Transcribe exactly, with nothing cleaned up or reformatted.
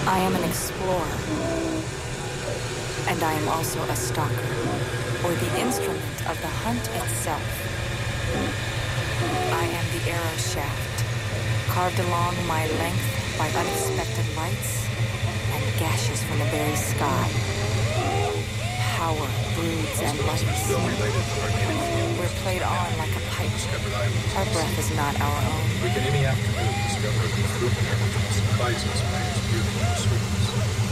I am an explorer, and I am also a stalker, or the instrument of the hunt itself. I am the arrow shaft, carved along my length by unexpected lights and gashes from the very sky. Power broods and lights. We're played on like a pipe. Our breath is not our own. We can any afternoon discover the fruit inheritance that guides us by its beauty and sweetness.